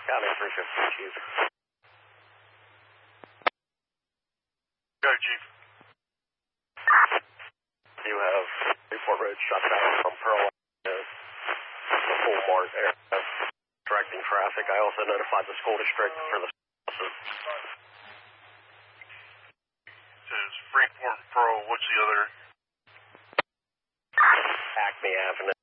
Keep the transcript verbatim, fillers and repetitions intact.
County three fifty, Chief. Go, Chief. You have Newport Road shut down from Pearl Avenue to Full Mart area, directing traffic. I also notified the school district for the buses. It says Freeport and Pearl. What's the other? Acme Avenue.